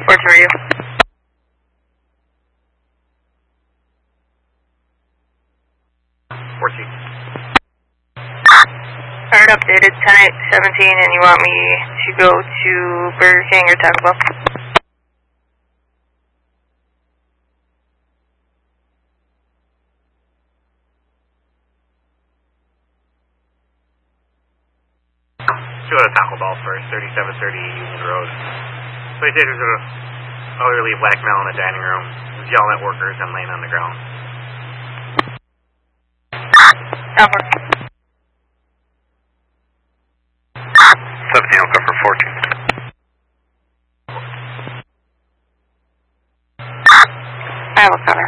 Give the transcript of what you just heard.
Where are you? Alright, updated 10-8-17, and you want me to go to Burger King or Taco Bell? Go to Taco Bell first, 3730 Union Road. Police agents are elderly black male in the dining room, yelling at workers and laying on the ground. Over. 17 will cover 14. I will cover.